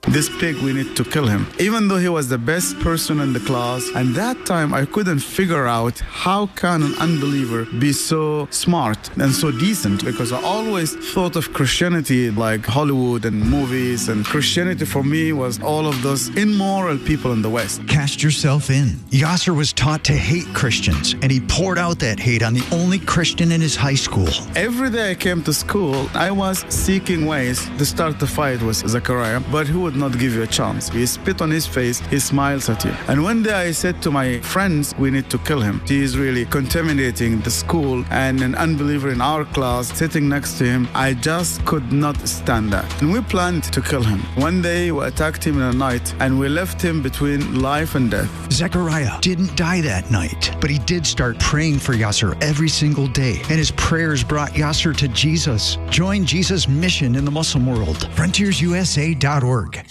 This pig, we need to kill him. Even though he was the best person in the class, and that time I couldn't figure out how can an unbeliever be so smart and so decent, because I always thought of Christianity like Hollywood and movies, and Christianity for me was all of those immoral people in the West. Cast yourself in. Yasser was taught to hate Christians, and he poured out that hate on the only Christian in his high school. Every day I came to school, I was seeking ways to start the fight with Zechariah, but he would not give you a chance. He spit on his face, he smiles at you. And one day I said to my friends, we need to kill him. He is really contaminating the school, and an unbeliever in our class sitting next to him, I just could not stand that. And we planned to kill him. One day we attacked him in the night, and we left him between life and death. Zechariah didn't die that night, but he did start praying for Yasser every single day, and his prayers brought Yasser to Jesus. Join Jesus' mission in the Muslim world. FrontiersUSA.org.